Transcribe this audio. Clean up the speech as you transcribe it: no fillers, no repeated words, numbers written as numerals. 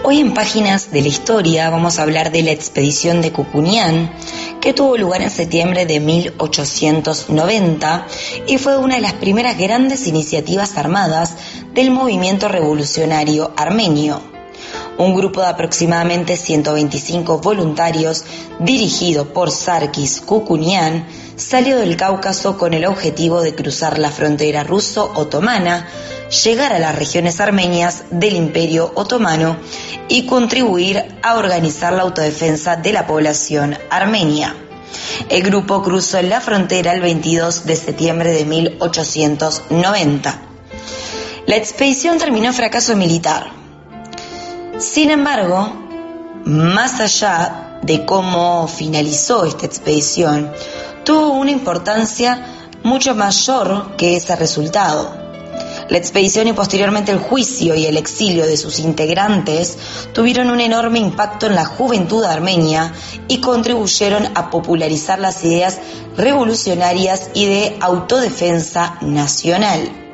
Hoy en Páginas de la Historia vamos a hablar de la expedición de Cucunián, que tuvo lugar en septiembre de 1890 y fue una de las primeras grandes iniciativas armadas del movimiento revolucionario armenio. Un grupo de aproximadamente 125 voluntarios, dirigido por Sarkis Cucunián, salió del Cáucaso con el objetivo de cruzar la frontera ruso-otomana, llegar a las regiones armenias del Imperio Otomano y contribuir a organizar la autodefensa de la población armenia. El grupo cruzó la frontera el 22 de septiembre de 1890. La expedición terminó en fracaso militar. Sin embargo, más allá de cómo finalizó esta expedición, tuvo una importancia mucho mayor que ese resultado. La expedición y posteriormente el juicio y el exilio de sus integrantes tuvieron un enorme impacto en la juventud armenia y contribuyeron a popularizar las ideas revolucionarias y de autodefensa nacional.